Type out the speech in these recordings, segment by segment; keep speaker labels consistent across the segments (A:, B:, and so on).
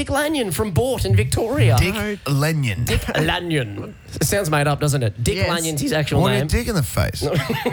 A: Dick Lanyon from Bort in Victoria.
B: Dick Lanyon.
A: Dick Lanyon. It sounds made up, doesn't it? Dick Lanyon's his actual
B: What
A: name.
B: a dick in the face.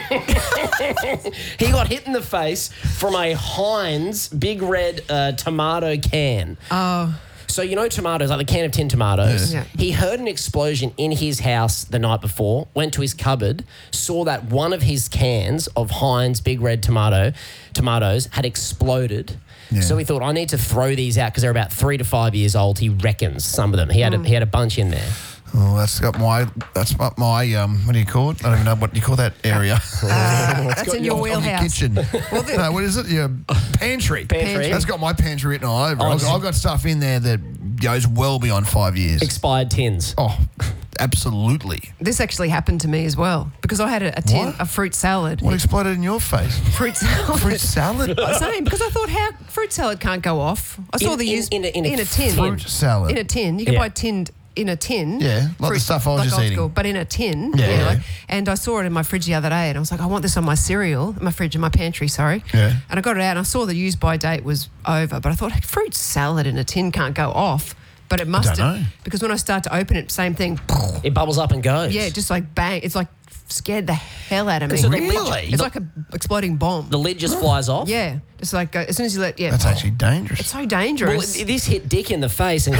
A: He got hit in the face from a Heinz big red tomato can.
C: Oh.
A: So you know tomatoes, like the can of tin tomatoes.
C: Yeah.
A: He heard an explosion in his house the night before, went to his cupboard, saw that one of his cans of Heinz big red tomatoes had exploded.
B: Yeah.
A: So he thought, I need to throw these out because they're about 3 to 5 years old. He reckons some of them. He had a bunch in there.
B: Oh, that's my what do you call it? I don't even know what you call that area.
C: That's in your wheelhouse.
B: Kitchen. No, what is it? Your pantry.
A: Pantry.
B: That's got my pantry written all over.
A: Oh,
B: I've got stuff in there that goes well beyond 5 years.
A: Expired tins.
B: Oh, absolutely.
C: This actually happened to me as well because I had a tin
B: What?
C: of fruit salad.
B: What exploded in your face?
C: Fruit salad.
B: Fruit salad?
C: Same, because I thought how fruit salad can't go off. I saw the use
A: in a
C: tin.
B: Fruit salad.
C: In a tin. You can
A: Yeah.
C: buy tinned in a tin.
B: Yeah, like the stuff I was
C: like
B: just
C: old
B: eating.
C: school, but in a tin.
B: Yeah.
C: And I saw it in my fridge the other day and I was like, I want this on my cereal, in my fridge, in my pantry, sorry.
B: Yeah.
C: And I got it out and I saw the use by date was over, but I thought, hey, fruit salad in a tin can't go off. But it must
B: don't know.
C: have. Because when I start to open it, same thing.
A: It bubbles up and goes.
C: Yeah, just like bang. It's like scared the hell out of me.
A: So
B: Really?
C: It's like a exploding bomb.
A: The lid just flies off.
C: Yeah. It's like as soon as you let,
B: That's actually dangerous.
C: It's so
A: Well,
C: dangerous.
A: this hit Dick in the face and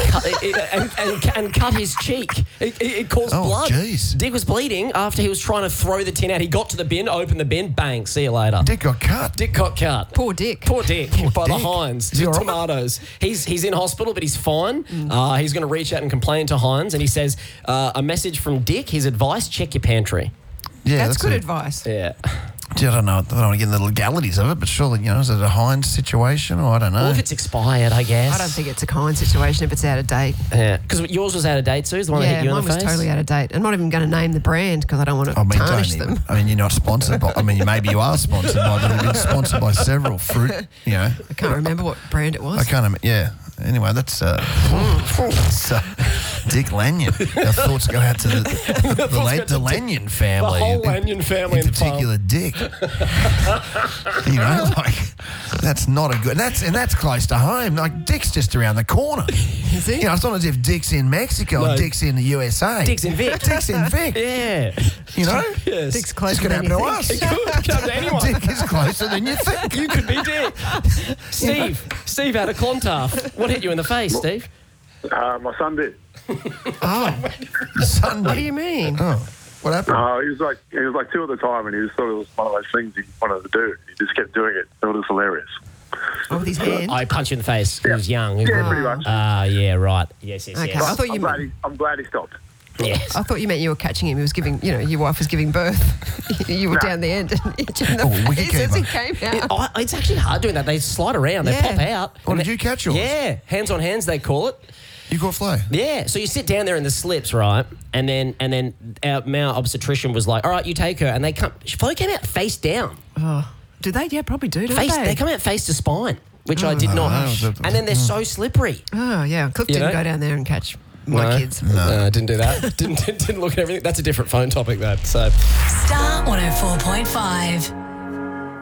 A: cut his cheek. It caused
B: Oh,
A: blood.
B: jeez.
A: Dick was bleeding after he was trying to throw the tin out. He got to the bin, opened the bin, bang, see you later.
B: Dick got cut.
A: Dick got cut.
C: Poor Dick.
A: Poor Dick by the
B: Dick.
A: Heinz.
B: Is he all right?
A: Tomatoes. He's in hospital, but he's fine. He's going to reach out and complain to Heinz, and he says a message from Dick. His advice: check your pantry.
B: Yeah,
C: That's good
B: it.
C: advice.
A: Yeah.
B: Gee, I don't know. I don't want to get in the legalities of it, but surely, is it a Heinz situation or I don't know.
A: Well, if it's expired, I guess.
C: I don't think it's a kind situation if it's out of date.
A: Yeah. Because yours was out of date, Sue. The one that
C: Yeah,
A: hit you in
C: mine
A: the
C: was
A: face.
C: totally out of date. I'm not even going to name the brand because I don't want to tarnish
B: don't
C: them.
B: even. I mean, you're not sponsored by. I mean, maybe you are sponsored by, but you've been sponsored by several fruit.
C: I can't remember what brand it was.
B: I can't. Yeah. Anyway, that's Dick Lanyon. Our thoughts go out to the Lanyon family.
A: The whole Lanyon family
B: in
A: in
B: particular, Dick. That's not a good. That's close to home. Like Dick's just around the corner.
C: Is he?
B: It's not as if Dick's in Mexico or Dick's in the USA.
A: Dick's in Vic.
B: Dick's in Vic.
A: Yeah.
B: Yes.
C: Dick's closer
B: It's going to
C: than
B: happen
C: you
B: to
C: think.
B: us.
A: It could come to anyone.
B: Dick is closer than you think.
A: You could be Dick. Steve had a Clontarf. What hit you in the face, Steve?
D: My son did.
B: Sunday.
C: What do you mean?
B: Oh, what happened?
D: He was like 2 at the time, and he was sort of one of those things he wanted to do. He just kept doing it. It was hilarious.
C: Oh, with his hand?
A: I punched you in the face. He was young.
D: Yeah, pretty much.
A: Yeah, right. Yes.
C: Okay,
A: yes.
C: I thought you
D: I'm glad he stopped.
A: Yes.
C: I thought you meant you were catching him. He was giving, your wife was giving birth. You were down the end and hit you in the face as he came out.
A: It's actually hard doing that. They slide around. They
C: Yeah.
A: pop out.
B: What
A: and
B: did you catch yours?
A: Yeah. Hands on hands, they call it.
B: You caught Flo?
A: Yeah. So you sit down there in the slips, right? And then our male obstetrician was like, all right, you take her. And they come. Flo came out face down.
C: Do they? Yeah, probably do, don't
A: They
C: they?
A: come out face to spine, which I did not.
B: no.
A: And then they're so slippery.
C: Oh, yeah. Cliff
A: You
C: didn't
A: know?
C: go down there and catch my kids.
A: No, I didn't do that. didn't look at everything. That's a different phone topic, though. So.
E: Star 104.5.